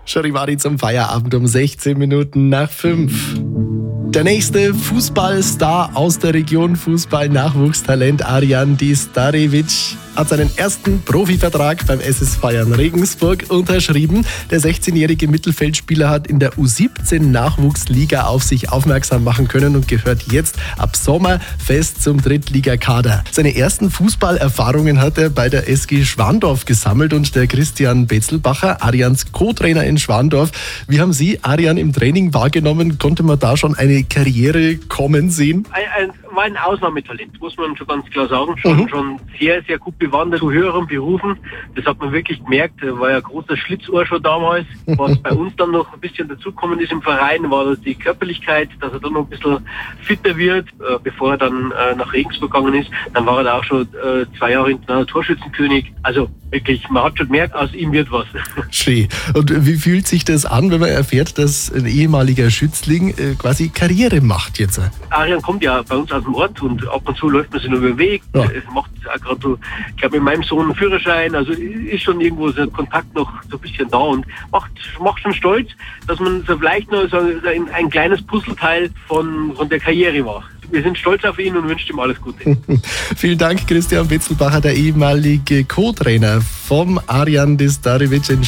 Charivari zum Feierabend um 16 Minuten nach 5. Der nächste Fußballstar aus der Region, Fußball-Nachwuchstalent Arjan Dizdarevic, hat seinen ersten Profivertrag beim SS Bayern Regensburg unterschrieben. Der 16-jährige Mittelfeldspieler hat in der U17-Nachwuchsliga auf sich aufmerksam machen können und gehört jetzt ab Sommer fest zum Drittligakader. Seine ersten Fußballerfahrungen hat er bei der SG Schwandorf gesammelt und der Christian Betzelbacher, Arjans Co-Trainer in Schwandorf. Wie haben Sie Arjan im Training wahrgenommen? Konnte man da schon eine Karriere kommen sehen? War ein Ausnahmetalent, muss man schon ganz klar sagen. Schon sehr, sehr gut bewandert zu höheren Berufen. Das hat man wirklich gemerkt. Er war ja ein großer Schlitzohr schon damals. Was bei uns dann noch ein bisschen dazugekommen ist im Verein, war das die Körperlichkeit, dass er dann noch ein bisschen fitter wird, bevor er dann nach Regensburg gegangen ist. Dann war er da auch schon 2 Jahre internationaler Torschützenkönig. Also wirklich, man hat schon gemerkt, aus ihm wird was. Schön. Und wie fühlt sich das an, wenn man erfährt, dass ein ehemaliger Schützling quasi Karriere macht jetzt? Arjan kommt ja bei uns aus dem Ort und ab und zu läuft man sich nur über den Weg. Ja. Es macht auch gerade so, ich glaube mit meinem Sohn einen Führerschein, also ist schon irgendwo so ein Kontakt noch so ein bisschen da und macht schon stolz, dass man so vielleicht noch so ein kleines Puzzleteil von der Karriere war. Wir sind stolz auf ihn und wünschen ihm alles Gute. Vielen Dank, Christian Betzelbacher, der ehemalige Co-Trainer vom Arjan Dizdarevic in